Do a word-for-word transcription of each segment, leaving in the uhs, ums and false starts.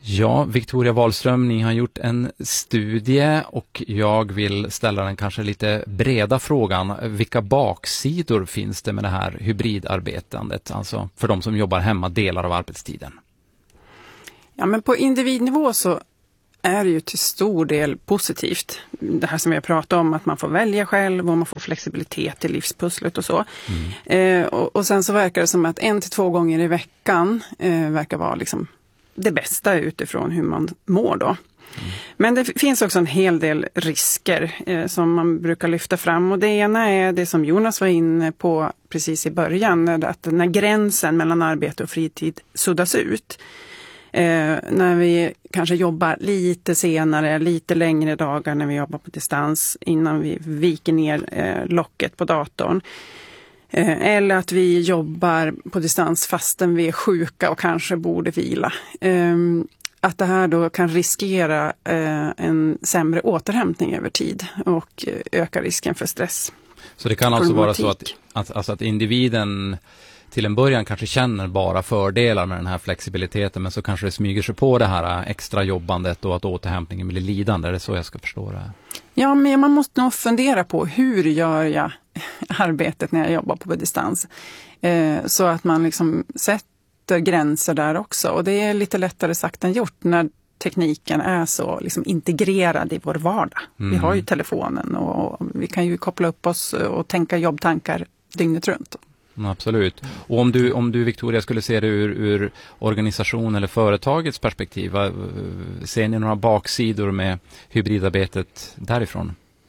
Ja, Victoria Wahlström, ni har gjort en studie och jag vill ställa den kanske lite breda frågan. Vilka baksidor finns det med det här hybridarbetandet, alltså för de som jobbar hemma delar av arbetstiden? Ja, men på individnivå så är det ju till stor del positivt. Det här som vi har pratat om, att man får välja själv och man får flexibilitet i livspusslet och så. Mm. Eh, och, och sen så verkar det som att en till två gånger i veckan eh, verkar vara liksom det bästa utifrån hur man mår då. Mm. Men det finns också en hel del risker eh, som man brukar lyfta fram. Och det ena är det som Jonas var inne på precis i början. Att när gränsen mellan arbete och fritid suddas ut. Eh, när vi kanske jobbar lite senare, lite längre dagar när vi jobbar på distans innan vi viker ner eh, locket på datorn. Eh, eller att vi jobbar på distans fastän vi är sjuka och kanske borde vila. Eh, att det här då kan riskera eh, en sämre återhämtning över tid och eh, öka risken för stress. Så det kan alltså vara så att, att, alltså att individen till en början kanske känner bara fördelar med den här flexibiliteten, men så kanske det smyger sig på det här extra jobbandet och att återhämtningen blir lidande. Är det så jag ska förstå det? Ja, men man måste nog fundera på hur gör jag arbetet när jag jobbar på distans. Eh, så att man liksom sätter gränser där också. Och det är lite lättare sagt än gjort när tekniken är så liksom integrerad i vår vardag. Mm. Vi har ju telefonen och vi kan ju koppla upp oss och tänka jobbtankar dygnet runt. Absolut. Och om du, om du Victoria skulle se det ur, ur organisation eller företagets perspektiv, ser ni några baksidor med hybridarbetet därifrån?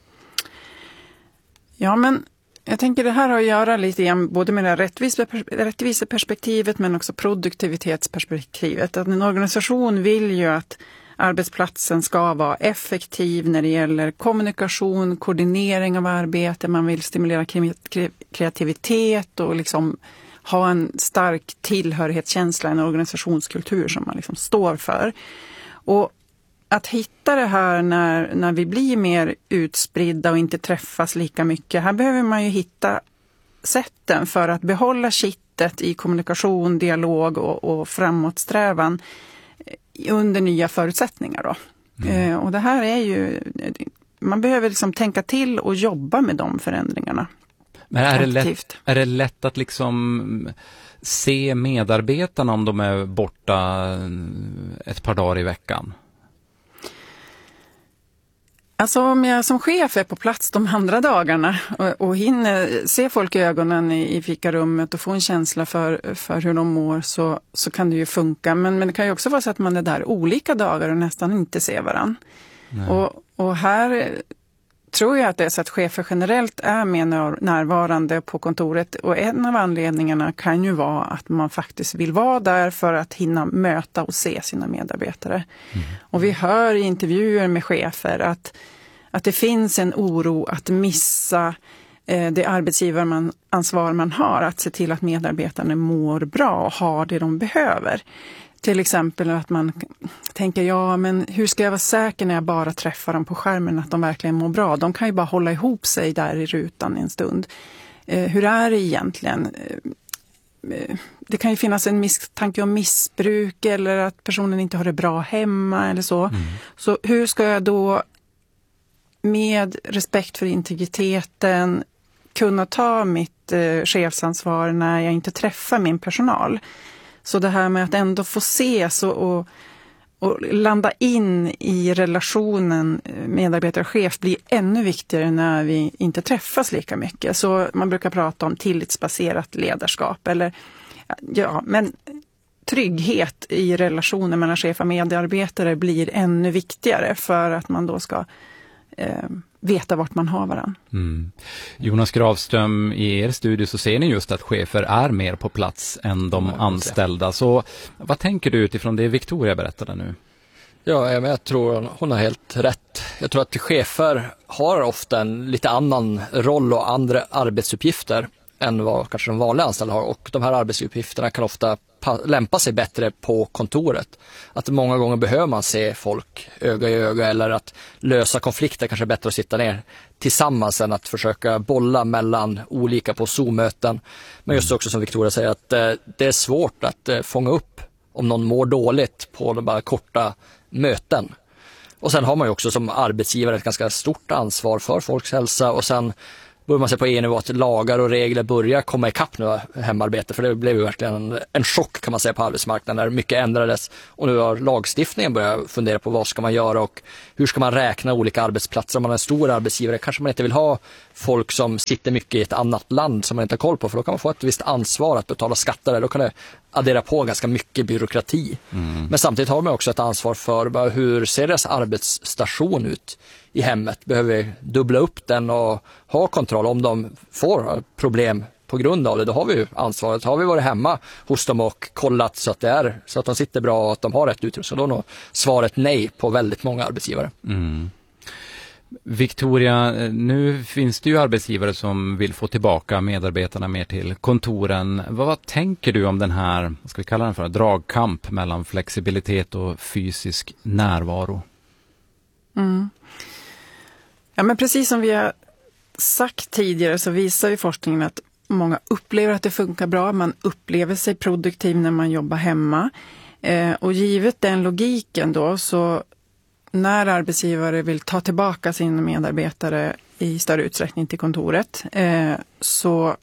Ja, men jag tänker det här har att göra lite grann både med det rättviseperspektivet men också produktivitetsperspektivet. Att en organisation vill ju att arbetsplatsen ska vara effektiv när det gäller kommunikation, koordinering av arbete. Man vill stimulera kreativitet och liksom ha en stark tillhörighetskänsla, en organisationskultur som man liksom står för. Och att hitta det här när, när vi blir mer utspridda och inte träffas lika mycket. Här behöver man ju hitta sätten för att behålla kittet i kommunikation, dialog och, och framåtsträvan under nya förutsättningar då. Mm. Eh, och det här är ju, man behöver liksom tänka till och jobba med de förändringarna. Men är det, lätt, är det lätt att liksom se medarbetarna om de är borta ett par dagar i veckan? Alltså om jag som chef är på plats de andra dagarna och, och hinner se folk i ögonen i, i fikarummet och få en känsla för, för hur de mår så, så kan det ju funka. Men, men det kan ju också vara så att man är där olika dagar och nästan inte ser varann. Och, och här tror jag att det är så att chefer generellt är mer närvarande på kontoret. Och en av anledningarna kan ju vara att man faktiskt vill vara där för att hinna möta och se sina medarbetare. Mm. Och vi hör i intervjuer med chefer att, att det finns en oro att missa eh, det arbetsgivaransvar man har. Att se till att medarbetarna mår bra och har det de behöver. Till exempel att man tänker, ja men hur ska jag vara säker när jag bara träffar dem på skärmen att de verkligen mår bra? De kan ju bara hålla ihop sig där i rutan en stund. Eh, hur är det egentligen? Eh, det kan ju finnas en misstanke om missbruk eller att personen inte har det bra hemma eller så. Mm. Så hur ska jag då med respekt för integriteten kunna ta mitt eh, chefsansvar när jag inte träffar min personal? Så det här med att ändå få ses och, och, och landa in i relationen medarbetare-chef blir ännu viktigare när vi inte träffas lika mycket. Så man brukar prata om tillitsbaserat ledarskap. Eller, ja, men trygghet i relationen mellan chef och medarbetare blir ännu viktigare för att man då ska eh, veta vart man har varann. Mm. Jonas Gravström, i er studie så ser ni just att chefer är mer på plats än de anställda. Så vad tänker du utifrån det Victoria berättade nu? Ja, jag tror hon har helt rätt. Jag tror att chefer har ofta en lite annan roll och andra arbetsuppgifter än vad kanske de vanliga anställda har. Och de här arbetsuppgifterna kan ofta lämpa sig bättre på kontoret. Att många gånger behöver man se folk öga i öga eller att lösa konflikter kanske är bättre att sitta ner tillsammans än att försöka bolla mellan olika på Zoom-möten. Men just också som Victoria säger att det är svårt att fånga upp om någon mår dåligt på de bara korta möten. Och sen har man ju också som arbetsgivare ett ganska stort ansvar för folks hälsa, och sen börjar man se på E U-nivå att lagar och regler börjar komma ikapp nu hemarbete, för det blev ju verkligen en, en chock kan man säga på arbetsmarknaden när mycket ändrades, och nu har lagstiftningen börjat fundera på vad ska man göra och hur ska man räkna olika arbetsplatser. Om man är en stor arbetsgivare kanske man inte vill ha folk som sitter mycket i ett annat land som man inte har koll på, för då kan man få ett visst ansvar att betala skatter, då kan det addera på ganska mycket byråkrati. Mm. Men samtidigt har man också ett ansvar för bara, hur ser deras arbetsstation ut i hemmet? Behöver vi dubbla upp den och ha kontroll om de får problem på grund av det? Då har vi ju ansvaret. Har vi varit hemma hos dem och kollat så att det är så att de sitter bra och att de har rätt utrustning, så då är nog svaret nej på väldigt många arbetsgivare. Mm. Victoria, nu finns det ju arbetsgivare som vill få tillbaka medarbetarna mer till kontoren. Vad, vad tänker du om den här, vad ska vi kalla den för, dragkamp mellan flexibilitet och fysisk närvaro? Mm. Ja, men precis som vi har sagt tidigare så visar ju forskningen att många upplever att det funkar bra. Man upplever sig produktiv när man jobbar hemma. Eh, och givet den logiken då, så när arbetsgivare vill ta tillbaka sina medarbetare i större utsträckning till kontoret eh, så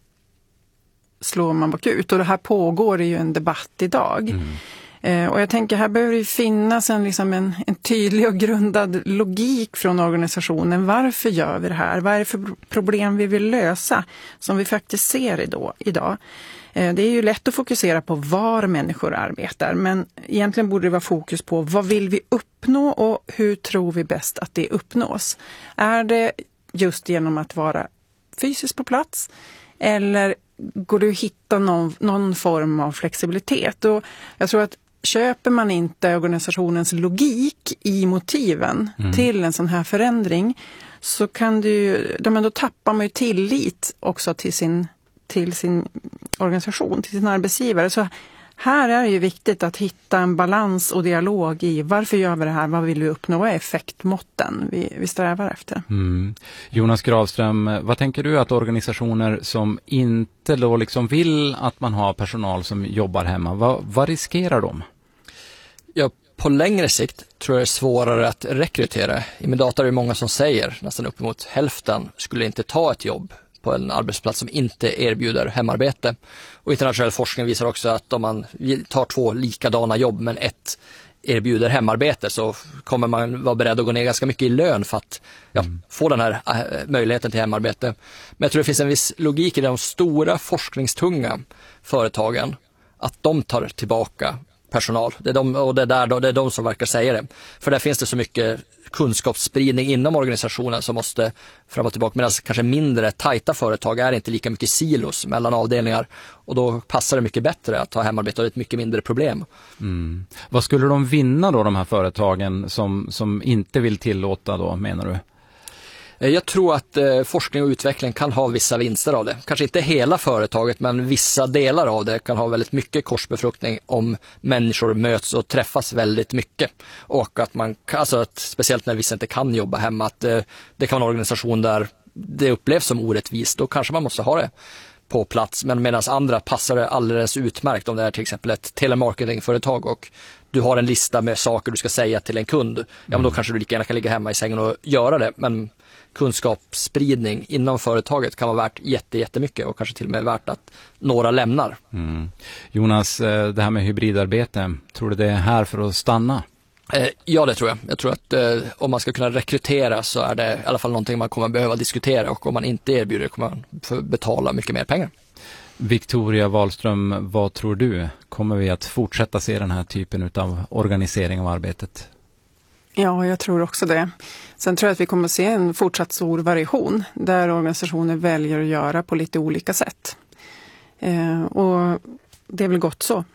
slår man bakut. Och det här pågår ju en debatt idag. Mm. Eh, och jag tänker här behöver det finnas en, liksom en, en tydlig och grundad logik från organisationen. Varför gör vi det här? Vad är det för problem vi vill lösa som vi faktiskt ser idag? idag? Det är ju lätt att fokusera på var människor arbetar, men egentligen borde det vara fokus på vad vill vi uppnå och hur tror vi bäst att det uppnås. Är det just genom att vara fysiskt på plats, eller går det att hitta någon, någon form av flexibilitet? Och jag tror att köper man inte organisationens logik i motiven mm. till en sån här förändring, så kan det ju, då tappar man ju tillit också till sin till sin organisation, till sin arbetsgivare. Så här är det ju viktigt att hitta en balans och dialog i varför gör vi det här, vad vill vi uppnå, vad är effektmåtten vi, vi strävar efter. Mm. Jonas Gravström, vad tänker du att organisationer som inte då liksom vill att man har personal som jobbar hemma, vad, vad riskerar de? Ja, på längre sikt tror jag det är svårare att rekrytera. I min data är det många som säger, nästan uppemot hälften skulle inte ta ett jobb på en arbetsplats som inte erbjuder hemarbete. Och internationell forskning visar också att om man tar två likadana jobb men ett erbjuder hemarbete, så kommer man vara beredd att gå ner ganska mycket i lön för att ja, mm. få den här äh, möjligheten till hemarbete. Men jag tror det finns en viss logik i de stora forskningstunga företagen att de tar tillbaka personal. Det är de, och det är, där, det är de som verkar säga det. För där finns det så mycket kunskapsspridning inom organisationen som måste fram och tillbaka, medan kanske mindre tajta företag är inte lika mycket silos mellan avdelningar, och då passar det mycket bättre att ha hemarbete och ett mycket mindre problem. Mm. Vad skulle de vinna då, de här företagen som, som inte vill tillåta då, menar du? Jag tror att eh, forskning och utveckling kan ha vissa vinster av det. Kanske inte hela företaget, men vissa delar av det kan ha väldigt mycket korsbefruktning om människor möts och träffas väldigt mycket. Och att man, alltså att, speciellt när vissa inte kan jobba hemma, att eh, det kan vara en organisation där det upplevs som orättvist. Då kanske man måste ha det på plats, men medan andra passar det alldeles utmärkt om det är till exempel ett telemarketingföretag och du har en lista med saker du ska säga till en kund. Ja, men då kanske du lika gärna kan ligga hemma i sängen och göra det, men kunskapsspridning inom företaget kan vara värt jätte, jättemycket och kanske till och med värt att några lämnar. Mm. Jonas, det här med hybridarbete, tror du det är här för att stanna? Eh, ja, det tror jag. Jag tror att eh, om man ska kunna rekrytera så är det i alla fall någonting man kommer behöva diskutera, och om man inte erbjuder kommer man få betala mycket mer pengar. Victoria Wahlström, vad tror du? Kommer vi att fortsätta se den här typen av organisering av arbetet? Ja, jag tror också det. Sen tror jag att vi kommer att se en fortsatt stor variation där organisationer väljer att göra på lite olika sätt. Eh, och det är väl gott så.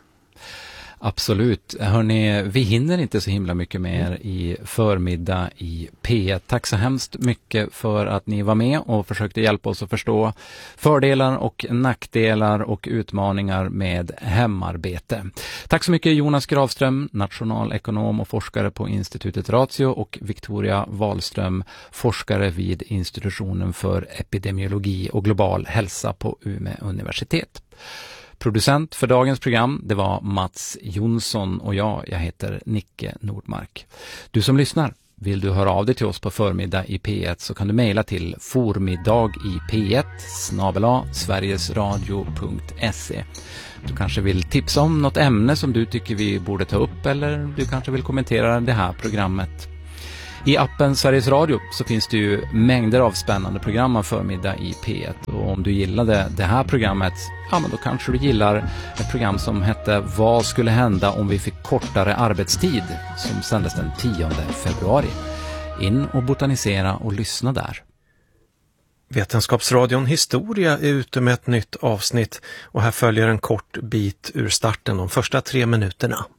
Absolut. Hörrni, vi hinner inte så himla mycket mer i förmiddag i P ett. Tack så hemskt mycket för att ni var med och försökte hjälpa oss att förstå fördelar och nackdelar och utmaningar med hemarbete. Tack så mycket Jonas Gravström, nationalekonom och forskare på institutet Ratio, och Victoria Wahlström, forskare vid institutionen för epidemiologi och global hälsa på Umeå universitet. Producent för dagens program, det var Mats Jonsson och jag, jag heter Nicke Nordmark. Du som lyssnar, vill du höra av dig till oss på förmiddag i P ett så kan du mejla till formiddag i P ett snabel-a sverigesradio punkt se. Du kanske vill tipsa om något ämne som du tycker vi borde ta upp, eller du kanske vill kommentera det här programmet. I appen Sveriges Radio så finns det ju mängder av spännande program av förmiddag i P ett. Och om du gillade det här programmet, ja men då kanske du gillar ett program som hette Vad skulle hända om vi fick kortare arbetstid, som sändes den tionde februari. In och botanisera och lyssna där. Vetenskapsradion Historia är ute med ett nytt avsnitt och här följer en kort bit ur starten de första tre minuterna.